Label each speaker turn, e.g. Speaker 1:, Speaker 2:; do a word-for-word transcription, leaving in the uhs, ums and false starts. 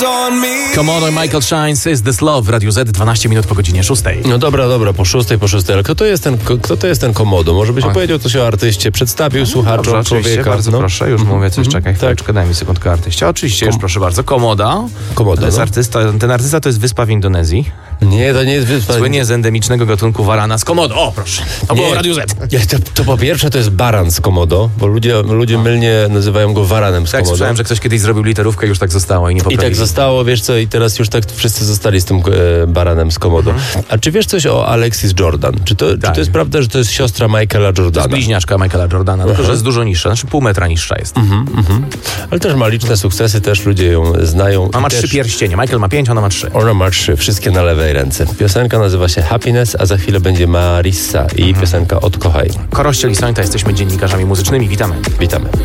Speaker 1: Komodo i Michael Shines, Is This Love w Radiu Z, dwanaście minut po godzinie szóstej.
Speaker 2: No dobra, dobra, po szóstej, po szóstej, ale kto to jest ten, kto to jest ten Komodo? Może byś opowiedział coś o artyście, przedstawił słuchaczom,
Speaker 1: Dobrze,
Speaker 2: człowieka.
Speaker 1: bardzo
Speaker 2: no.
Speaker 1: proszę, już mówię coś, czekaj chwileczkę, daj mi sekundkę artyście. Oczywiście, już proszę bardzo, Komoda.
Speaker 2: Komoda,
Speaker 1: To jest
Speaker 2: no.
Speaker 1: artysta, ten artysta to jest wyspa w Indonezji.
Speaker 2: Nie, to nie jest wyspa.
Speaker 1: Słynie z endemicznego gatunku warana z Komodo. O, proszę, to było w Radiu Z.
Speaker 2: Nie, to, to po pierwsze to jest baran z Komodo, bo ludzie, ludzie mylnie nazywają go waranem z
Speaker 1: Tak,
Speaker 2: Komodo.
Speaker 1: słyszałem, że ktoś kiedyś zrobił literówkę i już tak zostało i nie
Speaker 2: I
Speaker 1: poprawili.
Speaker 2: tak zostało, wiesz co, i teraz już tak wszyscy zostali z tym e, baranem z Komodo.
Speaker 1: Mhm.
Speaker 2: A czy wiesz coś o Alexis Jordan? Czy to,
Speaker 1: Tak.
Speaker 2: czy to jest prawda, że to jest siostra Michaela
Speaker 1: To
Speaker 2: Jordana?
Speaker 1: jest bliźniaczka Michaela Jordana, tylko że jest dużo niższa, znaczy pół metra niższa jest.
Speaker 2: Mhm, mhm. Ale też ma liczne sukcesy, też ludzie ją znają.
Speaker 1: Ona ma
Speaker 2: I
Speaker 1: trzy
Speaker 2: też...
Speaker 1: pierścienie, Michael ma pięć, ona ma trzy.
Speaker 2: Ona ma trzy, wszystkie na lewej ręce. Piosenka nazywa się Happiness, a za chwilę będzie Marissa i piosenka Odkochaj.
Speaker 1: Korościel i Sońta, jesteśmy dziennikarzami muzycznymi, witamy.
Speaker 2: Witamy.